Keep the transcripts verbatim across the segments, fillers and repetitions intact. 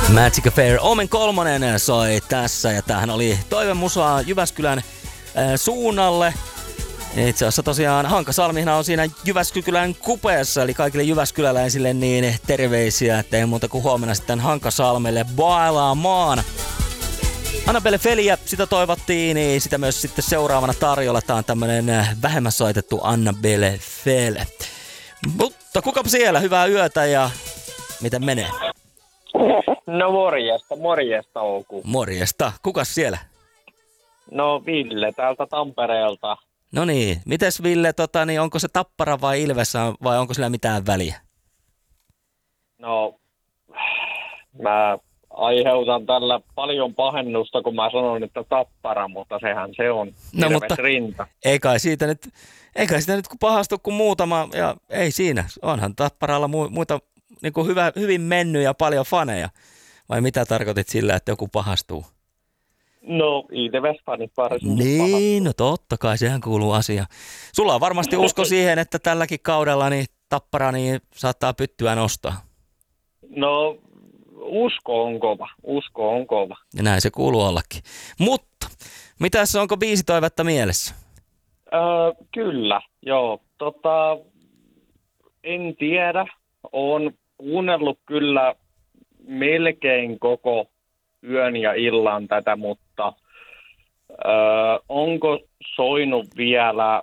Magic Affair, Omen kolmonen soi tässä ja tämähän oli toivemusaa Jyväskylän äh, suunnalle. Itse asiassa tosiaan Hankasalmihan on siinä Jyväskylän kupeessa, eli kaikille jyväskyläläisille niin terveisiä, että ei muuta kuin huomenna sitten Hankasalmelle bailaamaan. Annabelle Feliä, sitä toivottiin, niin sitä myös sitten seuraavana tarjolla. Tää on tämmönen vähemmän soitettu Annabelle Fele. Mutta kukapa siellä, hyvää yötä ja miten menee? No morjesta, morjesta Ouku. Morjesta, kukas siellä? No Ville täältä Tampereelta. No niin, mites Ville, tota, niin onko se Tappara vai Ilves vai onko sillä mitään väliä? No, mä aiheutan tällä paljon pahennusta, kun mä sanon, että Tappara, mutta sehän se on. No mutta rinta. Ei kai siitä nyt, ei kai siitä nyt kun pahastu kuin muutama, ja ei siinä. Onhan Tapparalla mu, muita niin kuin hyvä, hyvin mennyt ja paljon faneja. Vai mitä tarkoitit sillä, että joku pahastuu? No, I T V-fanit varsin. Niin, no totta kai, sehän kuuluu asiaan. Sulla on varmasti usko siihen, että tälläkin kaudella niin Tappara niin saattaa pyttyä nostaa. No, usko on kova, usko on kova. Ja näin se kuuluu ollakin. Mutta, mitäs onko biisitoivetta mielessä? Öö, kyllä, joo. Tota, en tiedä. Oon kuunnellut kyllä melkein koko yön ja illan tätä, mutta öö, onko soinut vielä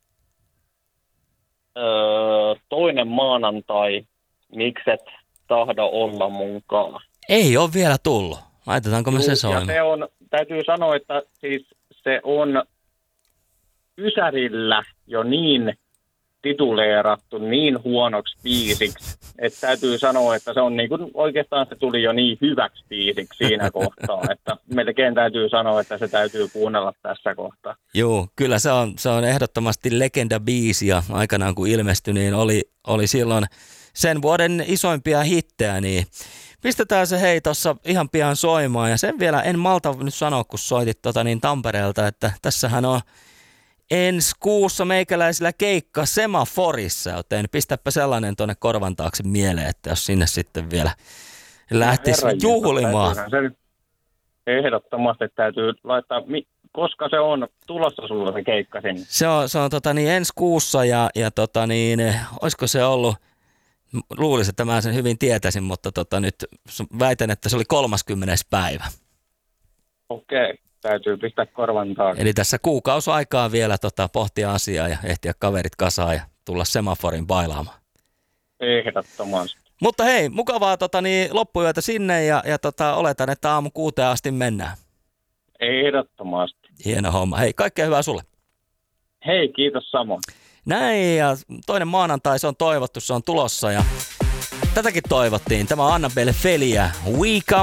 öö, toinen maanantai, mikset tahdo olla munkaan? Ei ole vielä tullut. Laitetaanko me se soimaan? Se on, täytyy sanoa, että siis se on Ysärillä jo niin tituleerattu niin huonoksi biisiksi, että täytyy sanoa, että se on niin kuin, oikeastaan se tuli jo niin hyväksi biisiksi siinä kohtaa, että melkein täytyy sanoa, että se täytyy kuunnella tässä kohtaa. Joo, kyllä se on, se on ehdottomasti legenda-biisi ja aikanaan kun ilmestyi, niin oli, oli silloin sen vuoden isoimpia hittejä, niin pistetään se hei tossa ihan pian soimaan ja sen vielä en malta nyt sanoa, kun soitit tota niin Tampereelta, että tässähän on ensi kuussa meikäläisillä keikka Semaforissa, joten pistäpä sellainen tuonne korvan taakse mieleen, että jos sinne sitten vielä lähtisi juhlimaan. Se ehdottomasti täytyy laittaa, koska se on tulossa sulla se keikka sinne? Se on, se on tota niin, ensi kuussa ja, ja tota niin, olisiko se ollut, luulisin, että mä sen hyvin tietäisin, mutta tota nyt väitän, että se oli kolmaskymmenes päivä. Okei. Täytyy pistää korvan taakse. Eli tässä kuukausi aikaa vielä tota, pohtia asiaa ja ehtiä kaverit kasaan ja tulla Semaforin bailaamaan. Ehdottomasti. Mutta hei, mukavaa tota, niin, loppuyötä sinne ja, ja tota, oletan, että aamu kuuteen asti mennään. Ehdottomasti. Hieno homma. Hei, kaikkea hyvää sulle. Hei, kiitos samoin. Näin, ja toinen maanantai se on toivottu, se on tulossa ja tätäkin toivottiin. Tämä on Annabelle Feliä, We Come